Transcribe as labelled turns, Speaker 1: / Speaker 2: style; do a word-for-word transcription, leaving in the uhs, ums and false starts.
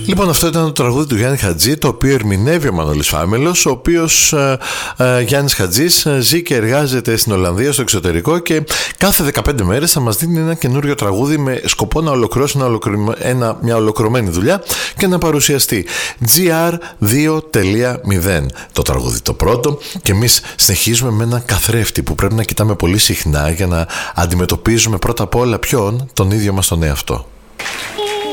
Speaker 1: Λοιπόν, αυτό ήταν το τραγούδι του Γιάννη Χατζή, το οποίο ερμηνεύει ο Μανώλης Φάμελος, ο οποίος ε, ε, Γιάννης Χατζής ζει και εργάζεται στην Ολλανδία, στο εξωτερικό, και κάθε δεκαπέντε μέρες θα μας δίνει ένα καινούριο τραγούδι με σκοπό να ολοκληρώσει ένα ολοκληρω... ένα, μια ολοκληρωμένη δουλειά και να παρουσιαστεί. τζι αρ δύο τελεία μηδέν το τραγούδι το πρώτο, και εμείς συνεχίζουμε με έναν καθρέφτη που πρέπει να κοιτάμε πολύ συχνά για να αντιμετωπίζουμε πρώτα απ' όλα ποιον, τον ίδιο μας τον εαυτό.